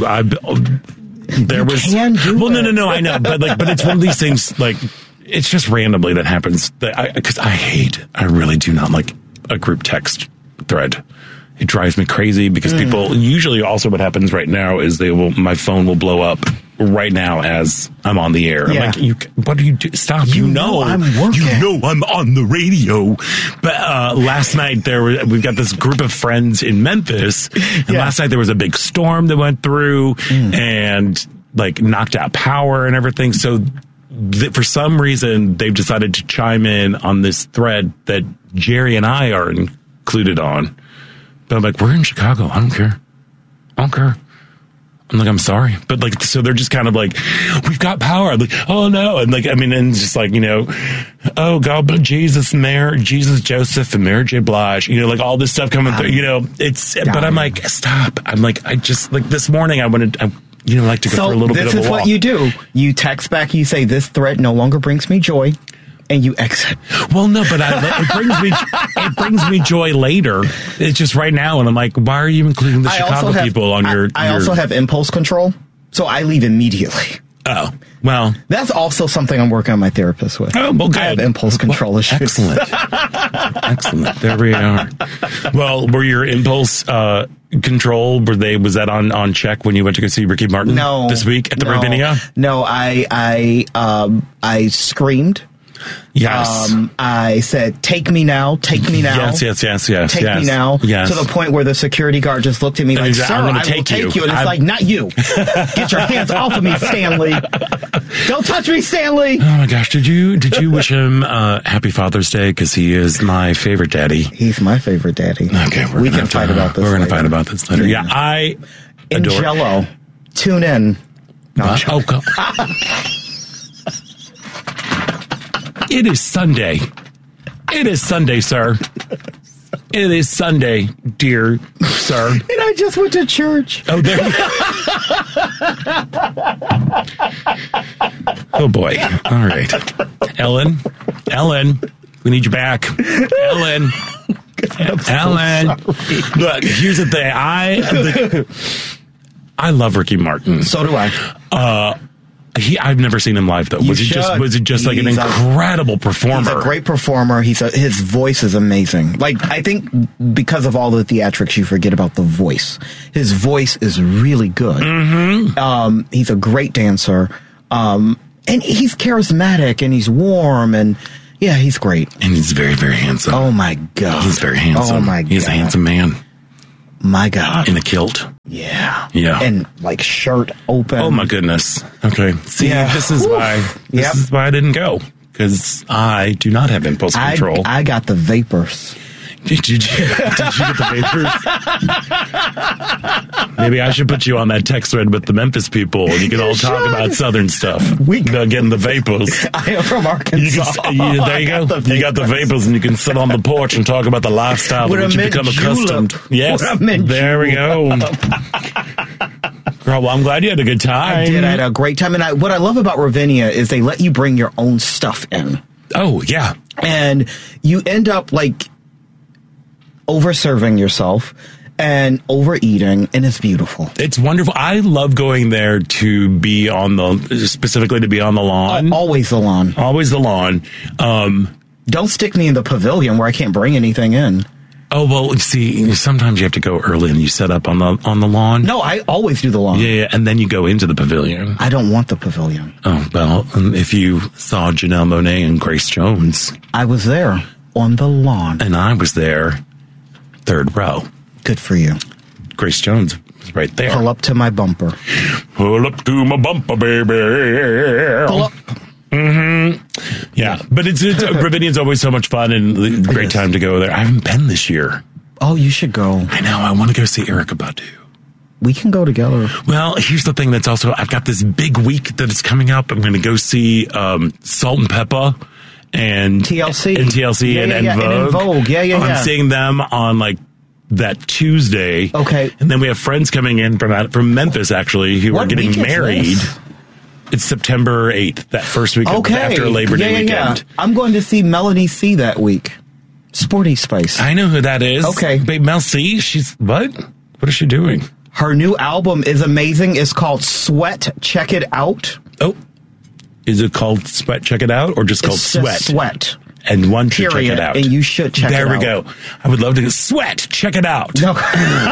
No, I know. But it's one of these things, it's just randomly that happens. Because I really do not like a group text thread. It drives me crazy because people, usually also what happens right now is my phone will blow up right now as I'm on the air. Yeah. I'm like, what do you do? Stop. I'm working. I'm on the radio. But last night we've got this group of friends in Memphis. And last night there was a big storm that went through and knocked out power and everything. So for some reason they've decided to chime in on this thread that Jerry and I are included on. But I'm like, we're in Chicago. I don't care. I'm like, I'm sorry. But so they're just kind of like, we've got power. I'm like, oh no. And and just oh God, but Jesus, Joseph, and Mary J. Blige, all this stuff coming through, but I'm like, stop. I'm like, I just, this morning I like to go for a little bit of a walk. This is what you do. You text back, you say, this threat no longer brings me joy. And you exit. Well, no, but it brings me joy later. It's just right now, and I'm like, why are you including the Chicago people on your? I also have impulse control, so I leave immediately. Oh, well, that's also something I'm working on my therapist with. Oh, well, good. I have impulse control issues. Excellent. There we are. Well, were your impulse control? Was that on check when you went to go see Ricky Martin? This week at the Ravinia? No, I screamed. Yes. I said, take me now. Take me now. Yes. Take me now. Yes. To the point where the security guard just looked at me like, sir, I will take you. And it's like, not you. Get your hands off of me, Stanley. Don't touch me, Stanley. Oh my gosh. Did you wish him happy Father's Day? Because he is my favorite daddy. He's my favorite daddy. Okay. We can fight about this. We're going to fight about this later. Yeah. I adore Jello. Tune in. No, God. It is Sunday. It is Sunday, sir. It is Sunday, dear sir. And I just went to church. Oh, there you go. Oh, boy. All right. Ellen, we need you back. Ellen. Look, here's the thing. I love Ricky Martin. So do I. I've never seen him live though. Was it just like an incredible performer? He's a great performer. His voice is amazing. Like, I think because of all the theatrics, you forget about the voice. His voice is really good. Mm-hmm. He's a great dancer. And he's charismatic and he's warm and yeah, he's great. And he's very, very handsome. Oh my God. He's very handsome. Oh my God. He's a handsome man. My God. In a kilt. Yeah. Yeah. And like shirt open. Oh my goodness. Okay. See, this is why I didn't go. Because I do not have impulse control. I got the vapors. Did you get the vapors? Maybe I should put you on that text thread with the Memphis people and you can all talk about Southern stuff. About getting the vapors. I am from Arkansas. There you go. You got the vapors and you can sit on the porch and talk about the lifestyle to which you become accustomed. Yes. There we go. Girl, well, I'm glad you had a good time. I did. I had a great time. And what I love about Ravinia is they let you bring your own stuff in. Oh, yeah. And you end up like over-serving yourself and overeating, and it's beautiful. It's wonderful. I love going there to be specifically to be on the lawn. Always the lawn. Always the lawn. Don't stick me in the pavilion where I can't bring anything in. Oh, well, see, sometimes you have to go early and you set up on the lawn. No, I always do the lawn. Yeah, and then you go into the pavilion. I don't want the pavilion. Oh, well, if you saw Janelle Monáe and Grace Jones. I was there on the lawn. And I was there. Third row. Good for you. Grace Jones was right there. Pull up to my bumper. Pull up to my bumper, baby. Pull up. Mm-hmm. Yeah, but it's Ravinia's always so much fun and a great time to go there. I haven't been this year. Oh, you should go. I know. I want to go see Erykah Badu. We can go together. Well, here's the thing. I've got this big week that is coming up. I'm going to go see Salt and Peppa. And TLC and En Vogue. Yeah. I'm seeing them on like that Tuesday. Okay. And then we have friends coming in from Memphis actually who are getting married. It's September 8th, that first week after Labor Day weekend. Yeah. I'm going to see Melanie C that week. Sporty Spice. I know who that is. Okay. Babe, Mel C, she's what? What is she doing? Her new album is amazing. It's called Sweat. Check it out. Oh. Is it called Sweat Check It Out or just called Sweat? Sweat. And one should check it out. And you should check it out. There we go. I would love to go, Sweat, check it out. No.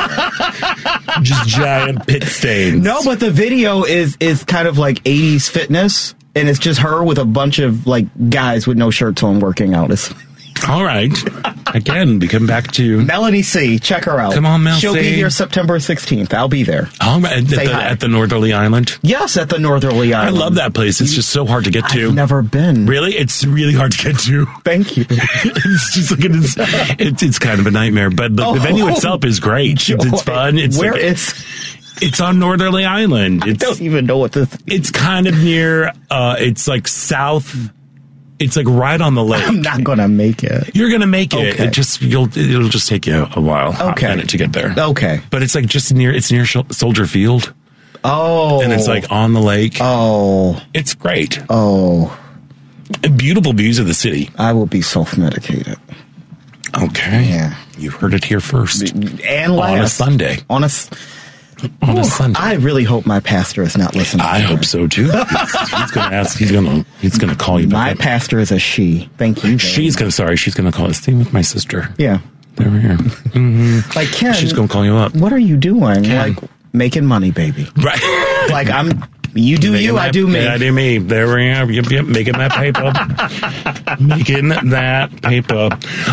Just giant pit stains. No, but the video is kind of like 80s fitness, and it's just her with a bunch of like guys with no shirts on working out. All right. Again, we come back to Melanie C. Check her out. Come on, Mel She'll C. be here September 16th. I'll be there. All right. At the Northerly Island? Yes, at the Northerly Island. I love that place. It's just so hard to get to. I've never been. Really? It's really hard to get to. Thank you. It's just like it's kind of a nightmare, but the venue itself is great. It's fun. It's on Northerly Island. I don't even know what this is. It's kind of near, it's like south. It's like right on the lake. I'm not going to make it. You're going to make it. Okay. It'll just take you a while. Okay. A minute to get there. Okay. But it's like just near Soldier Field. Oh. And it's like on the lake. Oh. It's great. Oh. Beautiful views of the city. I will be self-medicated. Okay. Yeah. You heard it here first. And last. On a Sunday. On a Sunday. I really hope my pastor is not listening. I hope so too. He's going to ask. He's going to call you back. My pastor is a she. Thank you. She's going to call us. Stay with my sister. Yeah. There we are. Mm-hmm. Like Ken. She's going to call you up. What are you doing? Ken. Like making money, baby. Right. Like you do you, I do me. I do me. There we are. Yep. Making that paper. Making that paper.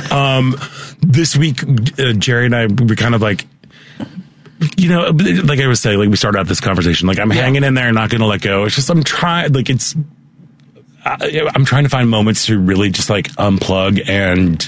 This week, Jerry and I were kind of like, you know, like I was saying, like we started out this conversation, like I'm hanging in there and not going to let go. It's just, I'm trying to find moments to really just like unplug and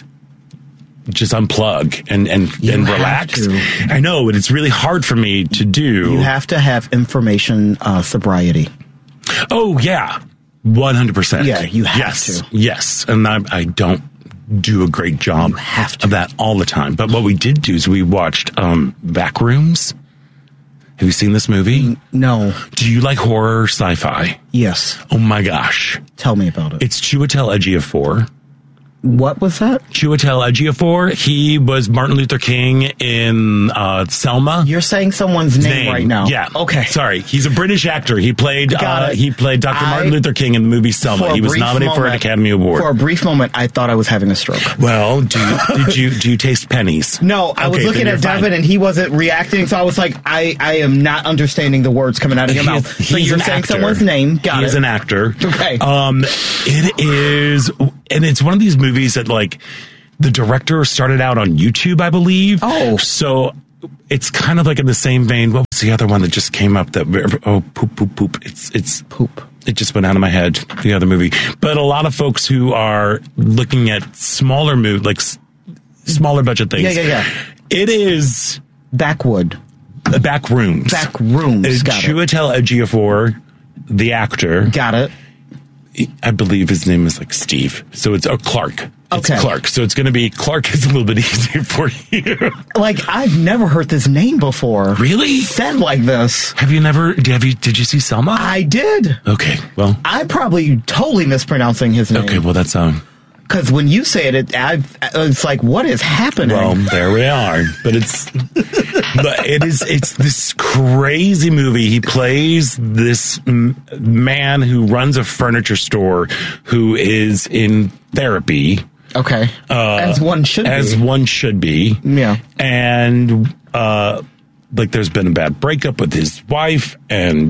relax. I know, but it's really hard for me to do. You have to have information sobriety. Oh, yeah. 100%. Yeah, you have to. Yes. And I don't do a great job of that all the time. But what we did do is we watched Backrooms. Have you seen this movie? No. Do you like horror sci-fi? Yes. Oh my gosh. Tell me about it. It's Chiwetel Ejiofor. What was that? Chiwetel Ejiofor. He was Martin Luther King in Selma. You're saying someone's name right now. Yeah. Okay. Sorry. He's a British actor. He played Dr. Martin Luther King in the movie Selma. He was nominated for an Academy Award. For a brief moment, I thought I was having a stroke. Well, do you taste pennies? No, I was looking at Devin and he wasn't reacting, so I was like, I am not understanding the words coming out of your mouth. So you're saying someone's name. Got it. He's an actor. Okay. It is, and it's one of these movies that, like, the director started out on YouTube, I believe. Oh. So it's kind of like in the same vein. What was the other one that just came up poop. It's poop. It just went out of my head, the other movie. But a lot of folks who are looking at smaller smaller budget things. Yeah. It is Backrooms. Backrooms. Got Chiwetel Ejiofor, the actor. Got it. I believe his name is like Steve. So it's Clark. It's Okay. Clark. So it's going to be Clark is a little bit easier for you. Like, I've never heard this name before. Really? Said like this. Did you see Selma? I did. Okay. Well, I'm probably totally mispronouncing his name. Okay. Well, that's because when you say it's like, what is happening? Well, there we are. But it's this crazy movie. He plays this man who runs a furniture store who is in therapy. Okay. As one should be. Yeah. And there's been a bad breakup with his wife and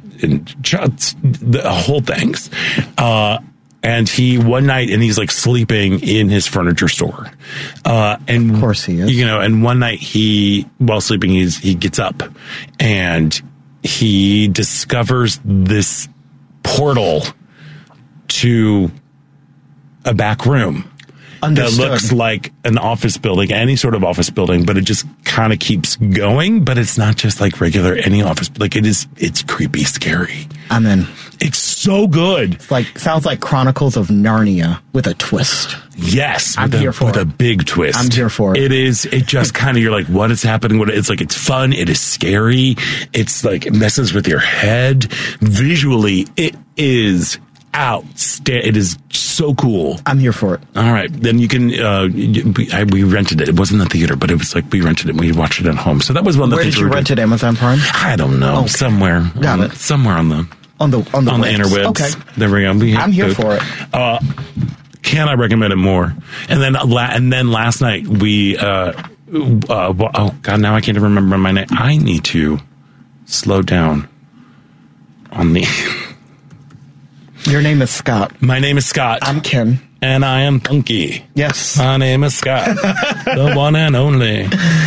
the whole things. And one night, he's like sleeping in his furniture store. And of course he is. And one night while sleeping, he gets up and he discovers this portal to a back room. Understood. That looks like an office building, any sort of office building, but it just kind of keeps going. But it's not just like regular any office. Like it's creepy, scary. I'm in. It's so good. Sounds like Chronicles of Narnia with a twist. Yes, I'm here for it. With a big twist. I'm here for it. It just kind of, you're like, what is happening? It's fun. It is scary. It's like, it messes with your head. Visually, it is outstanding. It is so cool. I'm here for it. All right. Then you can, we rented it. It wasn't in the theater, but it was like, we rented it and we watched it at home. So that was one of the things. Where did you rent it? Amazon Prime? I don't know. Okay. Somewhere. Got it. Somewhere on the interwebs. Okay. There we go. I'm here for it. Can I recommend it more? And then last night we, oh God, now I can't even remember my name. I need to slow down on the. Your name is Scott. My name is Scott. I'm Ken. And I am Funky. Yes. My name is Scott. The one and only.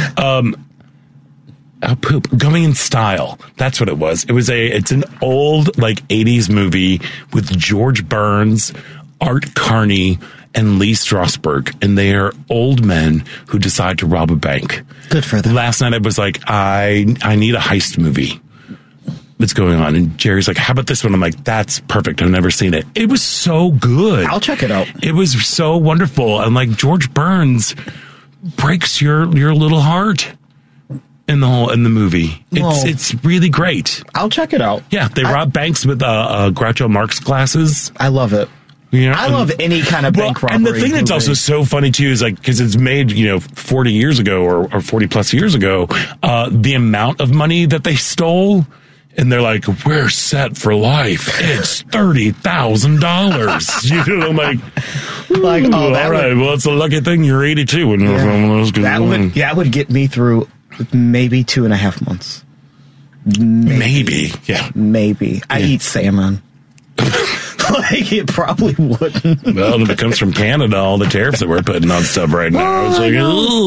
Poop. Going in Style. That's what it was. It's an old, 80s movie with George Burns, Art Carney, and Lee Strasberg. And they are old men who decide to rob a bank. Good for them. Last night I was like, I need a heist movie that's going on. And Jerry's like, how about this one? I'm like, that's perfect. I've never seen it. It was so good. I'll check it out. It was so wonderful. And George Burns breaks your little heart in the movie. It's really great. I'll check it out. Yeah, they rob banks with Groucho Marx glasses. I love it. I love any kind of bank robbery. And the thing that's also so funny too is because it's made 40 years ago or 40 plus years ago, the amount of money that they stole. And they're like, we're set for life. It's $30,000. I'm like, all right. Well, it's a lucky thing you're 82 when you're from those. That would get me through maybe 2.5 months. Maybe. Yeah. Maybe. I eat salmon. It probably wouldn't. Well, if it comes from Canada, all the tariffs that we're putting on stuff right now. It's like,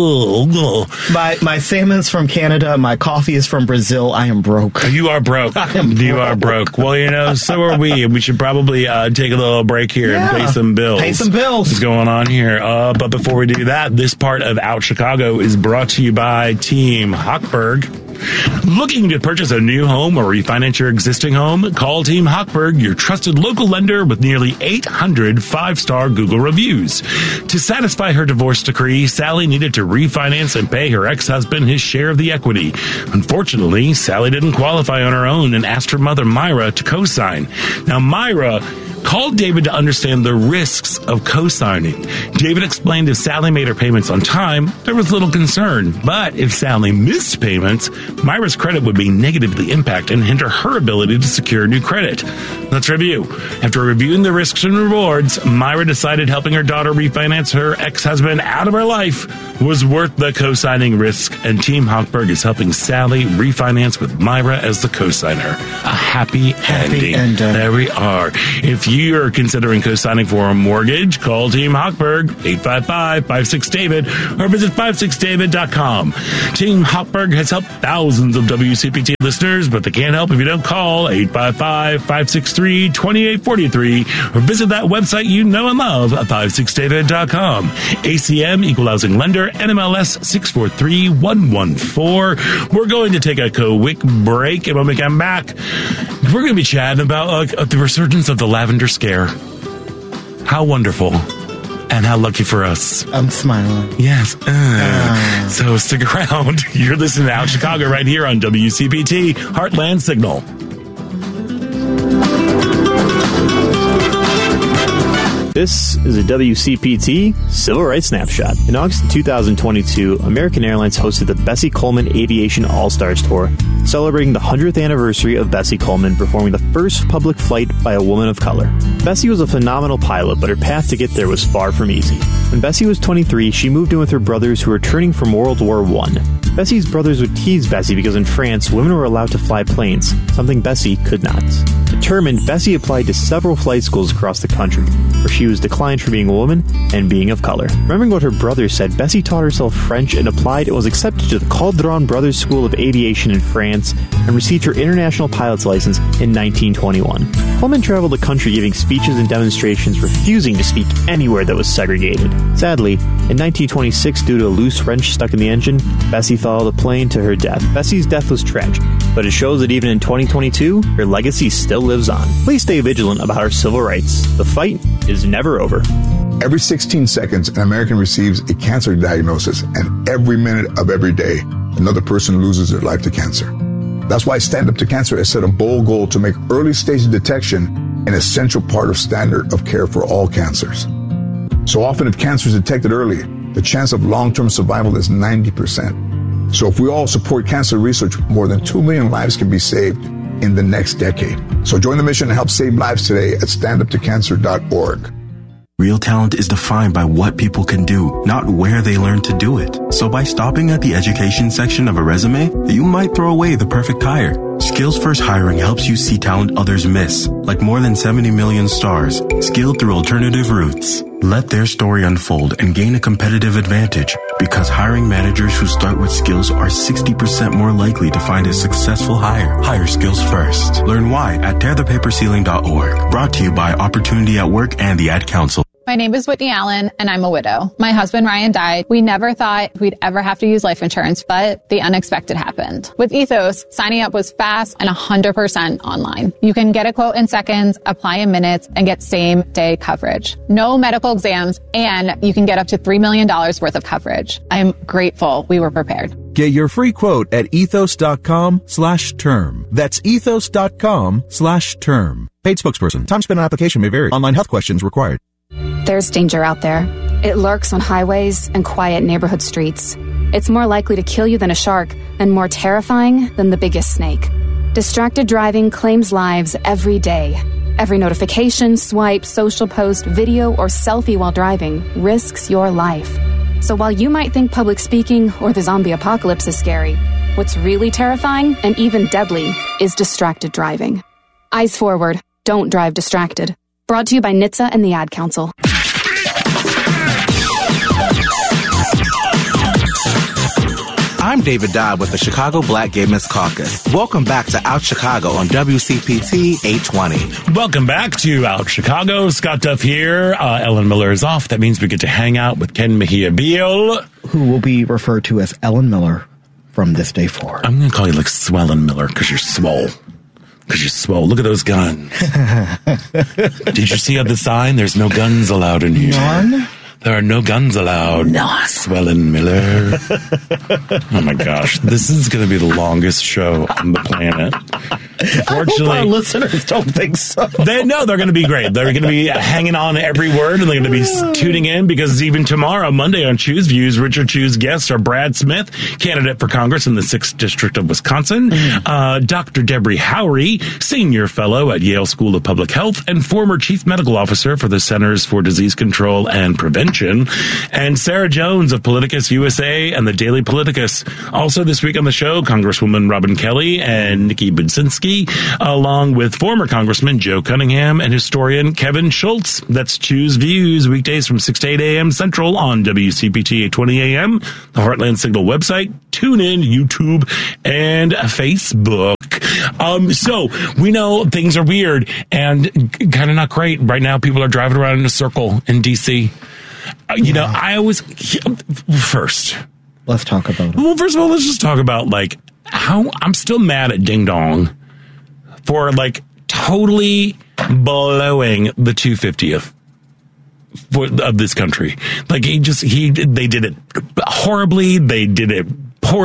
my salmon's from Canada. My coffee is from Brazil. I am broke. You are broke. You are broke. Well, so are we. And we should probably take a little break here and pay some bills. Pay some bills. What's going on here? But before we do that, this part of Out Chicago is brought to you by Team Hochberg. Looking to purchase a new home or refinance your existing home? Call Team Hochberg, your trusted local lender with nearly 800 5-star Google reviews. To satisfy her divorce decree, Sally needed to refinance and pay her ex-husband his share of the equity. Unfortunately, Sally didn't qualify on her own and asked her mother, Myra, to co-sign. Now, Myra called David to understand the risks of co-signing. David explained if Sally made her payments on time, there was little concern. But if Sally missed payments, Myra's credit would be negatively impacted and hinder her ability to secure new credit. Let's review. After reviewing the risks and rewards, Myra decided helping her daughter refinance her ex-husband out of her life was worth the co-signing risk, and Team Hochberg is helping Sally refinance with Myra as the co-signer. A happy ending. There we are. If you're considering co-signing for a mortgage, call Team Hochberg, 855-56-DAVID, or visit 56david.com. Team Hochberg has helped thousands of WCPT listeners, but they can't help if you don't call 855-563-2843, or visit that website you know and love, 56david.com. ACM, Equal Housing Lender, NMLS 643114. We're going to take a quick break, and when we come back, we're going to be chatting about the resurgence of the lavender scare. How wonderful. And how lucky for us. I'm smiling. Yes. So stick around. You're listening to Out Chicago right here on WCPT Heartland Signal. This is a WCPT Civil Rights Snapshot. In August 2022, American Airlines hosted the Bessie Coleman Aviation All-Stars Tour, celebrating the 100th anniversary of Bessie Coleman performing the first public flight by a woman of color. Bessie was a phenomenal pilot, but her path to get there was far from easy. When Bessie was 23, she moved in with her brothers who were returning from World War I. Bessie's brothers would tease Bessie because in France, women were allowed to fly planes, something Bessie could not. Determined, Bessie applied to several flight schools across the country, where she was declined for being a woman and being of color. Remembering what her brothers said, Bessie taught herself French and applied and was accepted to the Caudron Brothers School of Aviation in France and received her international pilot's license in 1921. Coleman traveled the country giving speeches and demonstrations, refusing to speak anywhere that was segregated. Sadly, in 1926, due to a loose wrench stuck in the engine, Bessie fell out of the plane to her death. Bessie's death was tragic, but it shows that even in 2022, her legacy still lives on. Please stay vigilant about our civil rights. The fight is never over. Every 16 seconds, an American receives a cancer diagnosis, and every minute of every day, another person loses their life to cancer. That's why Stand Up to Cancer has set a bold goal to make early stage detection an essential part of standard of care for all cancers. So often, if cancer is detected early, the chance of long-term survival is 90%. So if we all support cancer research, more than 2 million lives can be saved in the next decade. So join the mission and help save lives today at standuptocancer.org. Real talent is defined by what people can do, not where they learn to do it. So by stopping at the education section of a resume, you might throw away the perfect hire. Skills First Hiring helps you see talent others miss, like more than 70 million stars, skilled through alternative routes. Let their story unfold and gain a competitive advantage, because hiring managers who start with skills are 60% more likely to find a successful hire. Hire skills first. Learn why at tearthepaperceiling.org. Brought to you by Opportunity at Work and the Ad Council. My name is Whitney Allen, and I'm a widow. My husband, Ryan, died. We never thought we'd ever have to use life insurance, but the unexpected happened. With Ethos, signing up was fast and 100% online. You can get a quote in seconds, apply in minutes, and get same-day coverage. No medical exams, and you can get up to $3 million worth of coverage. I'm grateful we were prepared. Get your free quote at ethos.com/term. That's ethos.com/term. Paid spokesperson. Time spent on application may vary. Online health questions required. There's danger out there. It lurks on highways and quiet neighborhood streets. It's more likely to kill you than a shark and more terrifying than the biggest snake. Distracted driving claims lives every day. Every notification, swipe, social post, video, or selfie while driving risks your life. So while you might think public speaking or the zombie apocalypse is scary, what's really terrifying and even deadly is distracted driving. Eyes forward. Don't drive distracted. Brought to you by NHTSA and the Ad Council. I'm David Dodd with the Chicago Black Gay Men's Caucus. Welcome back to Out Chicago on WCPT 820. Welcome back to Out Chicago. Scott Duff here. Ellen Miller is off. That means we get to hang out with Ken Mejia Beal, who will be referred to as Ellen Miller from this day forward. I'm going to call you like Swellen Miller because you're swole. Because you're swole. Look at those guns. Did you see on the sign? There's no guns allowed in here. None? There are no guns allowed. Swellen Miller. Oh my gosh. This is going to be the longest show on the planet. Unfortunately, I hope our listeners don't think so. They're going to be great. They're going to be hanging on every word, and they're going to be tuning in, because even tomorrow, Monday on Choose Views, Richard Choose guests are Brad Smith, candidate for Congress in the 6th District of Wisconsin, Dr. Deborah Howry, senior fellow at Yale School of Public Health, and former chief medical officer for the Centers for Disease Control and Prevention, and Sarah Jones of Politicus USA and the Daily Politicus. Also this week on the show, Congresswoman Robin Kelly and Nikki Budzinski, along with former Congressman Joe Cunningham and historian Kevin Schultz. That's Choose Views, weekdays from 6 to 8 a.m. Central on WCPT 820 a.m., the Heartland Signal website, TuneIn, YouTube, and Facebook. So we know things are weird and kind of not great. Right now, people are driving around in a circle in D.C. You know, I always... First... Let's talk about it. Well, first of all, let's just talk about, like, how I'm still mad at Ding Dong for, like, totally blowing the 250th of this country. Like, they did it horribly. They did it